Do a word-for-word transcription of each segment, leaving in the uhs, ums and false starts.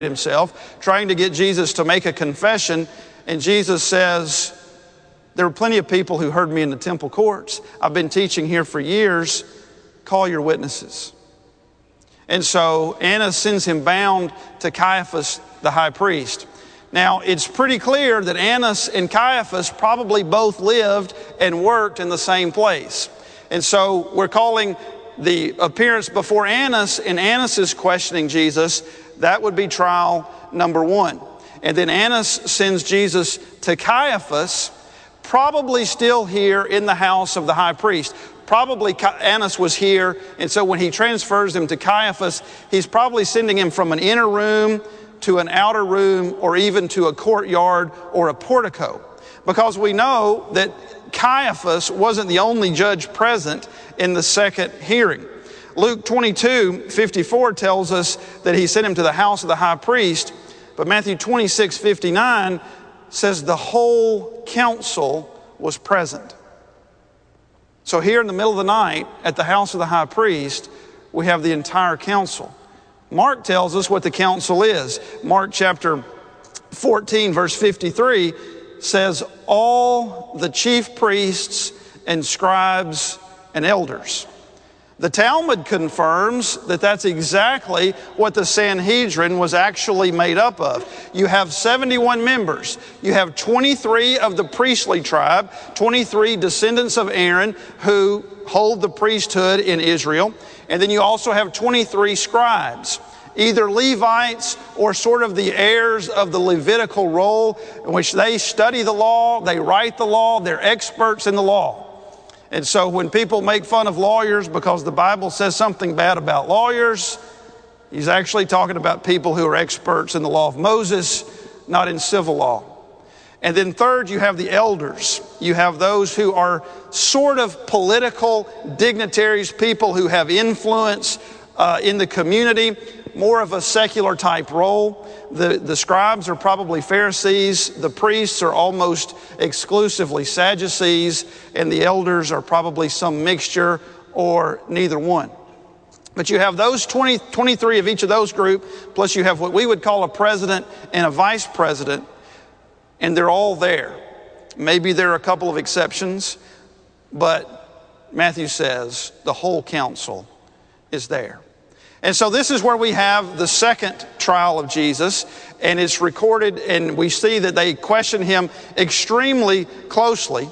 himself, trying to get Jesus to make a confession. And Jesus says, there were plenty of people who heard me in the temple courts. I've been teaching here for years. Call your witnesses. And so Annas sends him bound to Caiaphas, the high priest. Now, it's pretty clear that Annas and Caiaphas probably both lived and worked in the same place. And so we're calling the appearance before Annas, and Annas is questioning Jesus. That would be trial number one. And then Annas sends Jesus to Caiaphas, probably still here in the house of the high priest. Probably Annas was here, and so when he transfers him to Caiaphas, he's probably sending him from an inner room to an outer room, or even to a courtyard or a portico. Because we know that Caiaphas wasn't the only judge present in the second hearing. Luke twenty-two fifty-four tells us that he sent him to the house of the high priest, but Matthew twenty-six fifty-nine says the whole council was present. So here in the middle of the night at the house of the high priest, we have the entire council. Mark tells us what the council is. Mark chapter fourteen verse fifty-three says all the chief priests and scribes and elders. The Talmud confirms that that's exactly what the Sanhedrin was actually made up of. You have seventy-one members. You have twenty-three of the priestly tribe, twenty-three descendants of Aaron who hold the priesthood in Israel. And then you also have twenty-three scribes, either Levites or sort of the heirs of the Levitical roll, in which they study the law, they write the law, they're experts in the law. And so when people make fun of lawyers because the Bible says something bad about lawyers, he's actually talking about people who are experts in the law of Moses, not in civil law. And then third, you have the elders. You have those who are sort of political dignitaries, people who have influence uh, in the community, more of a secular type role. The, the scribes are probably Pharisees, the priests are almost exclusively Sadducees, and the elders are probably some mixture or neither one. But you have those twenty, twenty-three of each of those group, plus you have what we would call a president and a vice president, and they're all there. Maybe there are a couple of exceptions, but Matthew says the whole council is there. And so this is where we have the second trial of Jesus, and it's recorded, and we see that they question him extremely closely.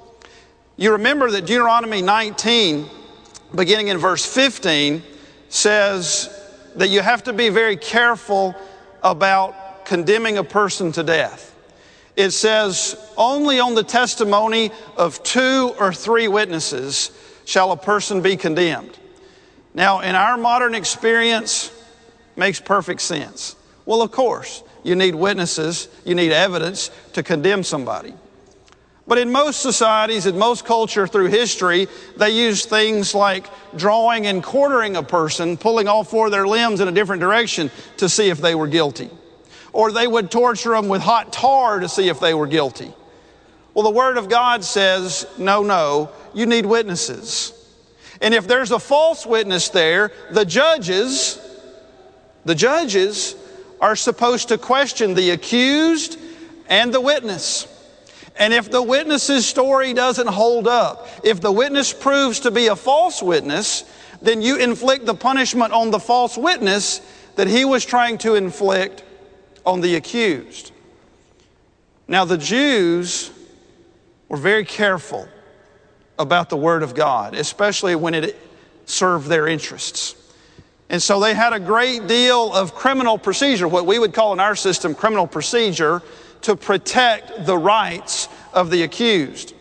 You remember that Deuteronomy nineteen, beginning in verse fifteen, says that you have to be very careful about condemning a person to death. It says, only on the testimony of two or three witnesses shall a person be condemned. Now, in our modern experience, makes perfect sense. Well, of course, you need witnesses, you need evidence to condemn somebody. But in most societies, in most culture through history, they use things like drawing and quartering a person, pulling all four of their limbs in a different direction to see if they were guilty. Or they would torture them with hot tar to see if they were guilty. Well, the Word of God says, no, no, you need witnesses. And if there's a false witness there, the judges, the judges are supposed to question the accused and the witness. And if the witness's story doesn't hold up, if the witness proves to be a false witness, then you inflict the punishment on the false witness that he was trying to inflict on the accused. Now, the Jews were very careful about the Word of God, especially when it served their interests. And so they had a great deal of criminal procedure, what we would call in our system criminal procedure, to protect the rights of the accused.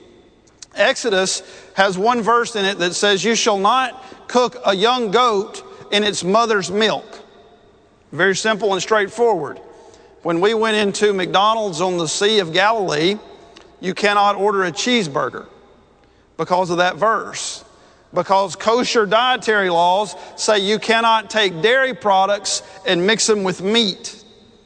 Exodus has one verse in it that says, you shall not cook a young goat in its mother's milk. Very simple and straightforward. When we went into McDonald's on the Sea of Galilee, you cannot order a cheeseburger because of that verse. Because kosher dietary laws say you cannot take dairy products and mix them with meat.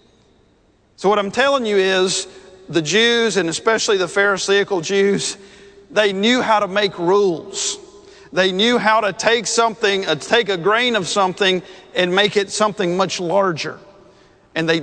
So what I'm telling you is the Jews, and especially the Pharisaical Jews, they knew how to make rules. They knew how to take something, uh, take a grain of something and make it something much larger. and they